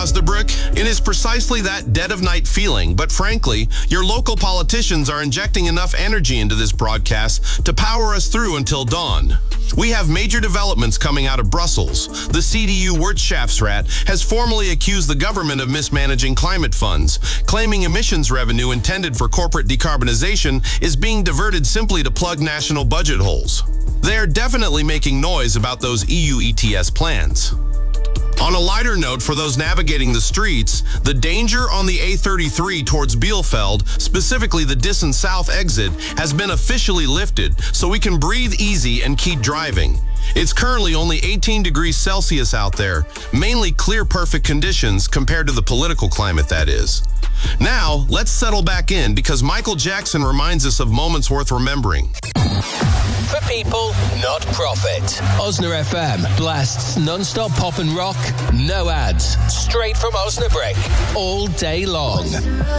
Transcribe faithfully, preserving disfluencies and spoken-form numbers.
Osnabrück? It is precisely that dead of night feeling, but frankly, your local politicians are injecting enough energy into this broadcast to power us through until dawn. We have major developments coming out of Brussels. The C D U Wirtschaftsrat has formally accused the government of mismanaging climate funds, claiming emissions revenue intended for corporate decarbonization is being diverted simply to plug national budget holes. They are definitely making noise about those E U E T S plans. On a lighter note for those navigating the streets, the danger on the A thirty-three towards Bielefeld, specifically the Dissen South exit, has been officially lifted, so we can breathe easy and keep driving. It's currently only eighteen degrees Celsius out there, mainly clear perfect conditions compared to the political climate that is. Now, let's settle back in because Michael Jackson reminds us of moments worth remembering. For people, not profit. Osna F M blasts non-stop pop and rock, no ads, straight from Osnabrück, all day long.